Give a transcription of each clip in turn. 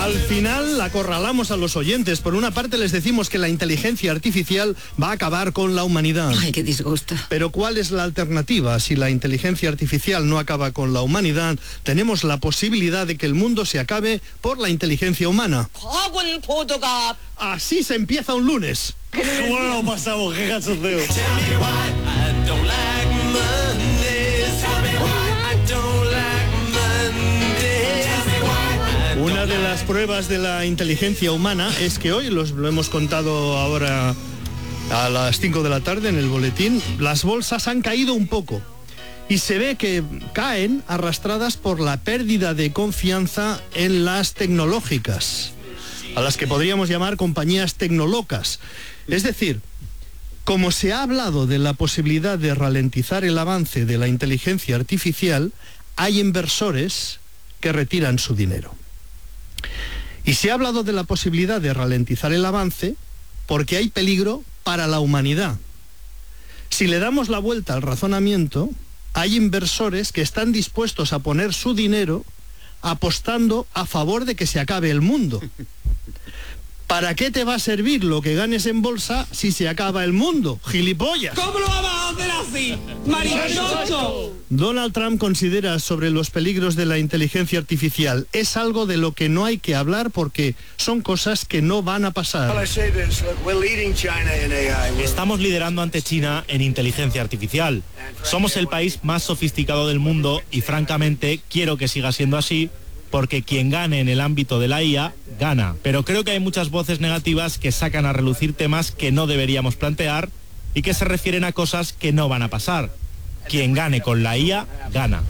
Al final acorralamos a los oyentes. Por una parte les decimos que la inteligencia artificial va a acabar con la humanidad. Ay, qué disgusto. Pero ¿cuál es la alternativa? Si la inteligencia artificial no acaba con la humanidad, tenemos la posibilidad de que el mundo se acabe por la inteligencia humana. Así se empieza un lunes. ¡Qué bueno lo pasamos! ¡Qué cachondeo! Una de las pruebas de la inteligencia humana es que hoy, lo hemos contado ahora a las 5 de la tarde en el boletín, las bolsas han caído un poco y se ve que caen arrastradas por la pérdida de confianza en las tecnológicas, a las que podríamos llamar compañías tecnolocas. Es decir, como se ha hablado de la posibilidad de ralentizar el avance de la inteligencia artificial, hay inversores que retiran su dinero. Y se ha hablado de la posibilidad de ralentizar el avance porque hay peligro para la humanidad. Si le damos la vuelta al razonamiento, hay inversores que están dispuestos a poner su dinero apostando a favor de que se acabe el mundo. ¿Para qué te va a servir lo que ganes en bolsa si se acaba el mundo, gilipollas? ¿Cómo lo vamos a hacer así, maricocho? Donald Trump considera sobre los peligros de la inteligencia artificial. Es algo de lo que no hay que hablar porque son cosas que no van a pasar. Estamos liderando ante China en inteligencia artificial. Somos el país más sofisticado del mundo y francamente quiero que siga siendo así, porque quien gane en el ámbito de la IA, gana. Pero creo que hay muchas voces negativas que sacan a relucir temas que no deberíamos plantear y que se refieren a cosas que no van a pasar. Quien gane con la IA, gana.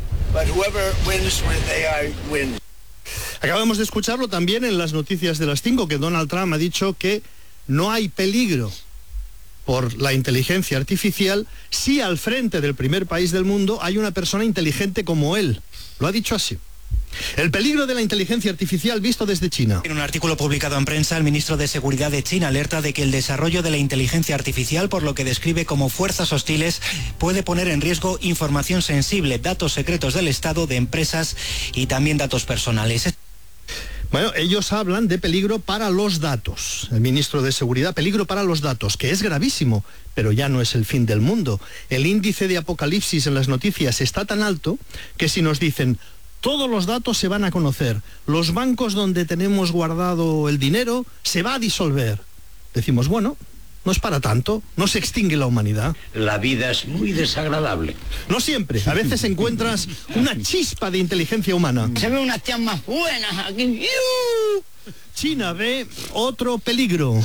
Acabamos de escucharlo también en las noticias de las 5, que Donald Trump ha dicho que no hay peligro por la inteligencia artificial si al frente del primer país del mundo hay una persona inteligente como él. Lo ha dicho así. El peligro de la inteligencia artificial visto desde China. En un artículo publicado en prensa, el ministro de Seguridad de China alerta de que el desarrollo de la inteligencia artificial, por lo que describe como fuerzas hostiles, puede poner en riesgo información sensible, datos secretos del Estado, de empresas y también datos personales. Bueno, ellos hablan de peligro para los datos. El ministro de Seguridad, peligro para los datos, que es gravísimo, pero ya no es el fin del mundo. El índice de apocalipsis en las noticias está tan alto que si nos dicen todos los datos se van a conocer, los bancos donde tenemos guardado el dinero se va a disolver, decimos, bueno, no es para tanto, no se extingue la humanidad. La vida es muy desagradable. No siempre, a veces encuentras una chispa de inteligencia humana. Se ven unas tías más buenas aquí. China ve otro peligro.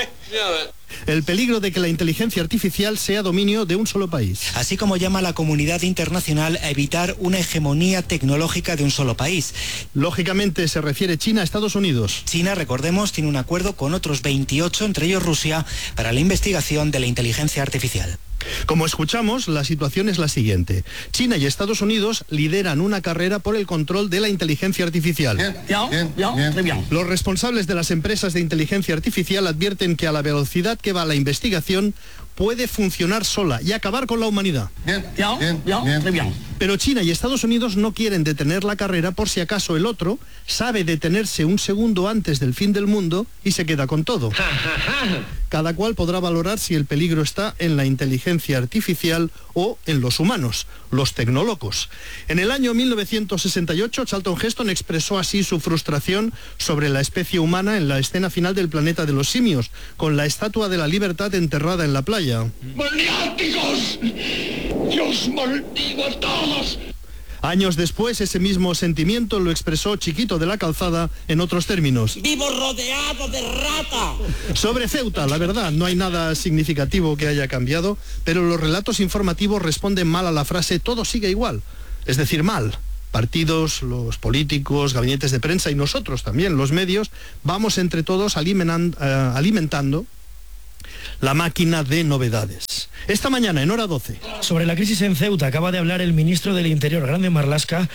El peligro de que la inteligencia artificial sea dominio de un solo país. Así como llama a la comunidad internacional a evitar una hegemonía tecnológica de un solo país. Lógicamente se refiere China a Estados Unidos. China, recordemos, tiene un acuerdo con otros 28, entre ellos Rusia, para la investigación de la inteligencia artificial. Como escuchamos, la situación es la siguiente. China y Estados Unidos lideran una carrera por el control de la inteligencia artificial. Bien. Los responsables de las empresas de inteligencia artificial advierten que a la velocidad que va la investigación puede funcionar sola y acabar con la humanidad. Bien. Pero China y Estados Unidos no quieren detener la carrera por si acaso el otro sabe detenerse un segundo antes del fin del mundo y se queda con todo. Cada cual podrá valorar si el peligro está en la inteligencia artificial o en los humanos, los tecnólocos. En el año 1968, Charlton Heston expresó así su frustración sobre la especie humana en la escena final del Planeta de los Simios, con la Estatua de la Libertad enterrada en la playa. ¡Maniáticos! ¡Dios maldigo a todos! Años después, ese mismo sentimiento lo expresó Chiquito de la Calzada en otros términos. ¡Vivo rodeado de rata! Sobre Ceuta, la verdad, no hay nada significativo que haya cambiado, pero los relatos informativos responden mal a la frase «todo sigue igual», es decir, mal. Partidos, los políticos, gabinetes de prensa y nosotros también, los medios, vamos entre todos alimentando la máquina de novedades. Esta mañana, en Hora 12. Sobre la crisis en Ceuta, acaba de hablar el ministro del Interior, Grande Marlaska.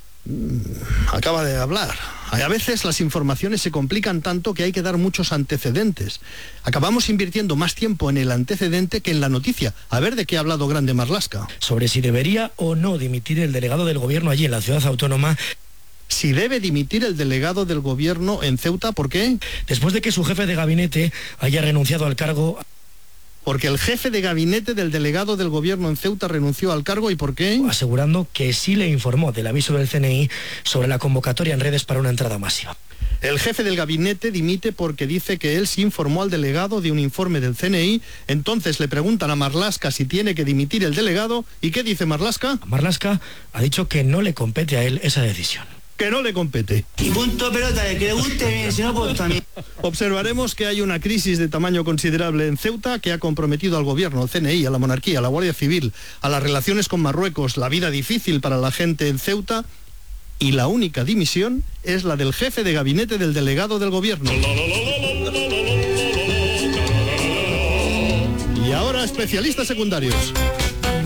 Acaba de hablar. A veces las informaciones se complican tanto que hay que dar muchos antecedentes. Acabamos invirtiendo más tiempo en el antecedente que en la noticia. A ver de qué ha hablado Grande Marlaska. Sobre si debería o no dimitir el delegado del gobierno allí en la ciudad autónoma. si debe dimitir el delegado del gobierno en Ceuta. ¿Por qué? Después de que su jefe de gabinete haya renunciado al cargo. Porque el jefe de gabinete del delegado del gobierno en Ceuta renunció al cargo. ¿Y por qué? Asegurando que sí le informó del aviso del CNI sobre la convocatoria en redes para una entrada masiva. El jefe del gabinete dimite porque dice que él sí informó al delegado de un informe del CNI. Entonces le preguntan a Marlaska si tiene que dimitir el delegado. ¿Y qué dice Marlaska? Marlaska ha dicho que no le compete a él esa decisión. Que no le compete. Y punto pelota, de que le guste bien, si no, pues también. Observaremos que hay una crisis de tamaño considerable en Ceuta que ha comprometido al gobierno, al CNI, a la monarquía, a la Guardia Civil, a las relaciones con Marruecos, la vida difícil para la gente en Ceuta, y la única dimisión es la del jefe de gabinete del delegado del gobierno. Y ahora, especialistas secundarios.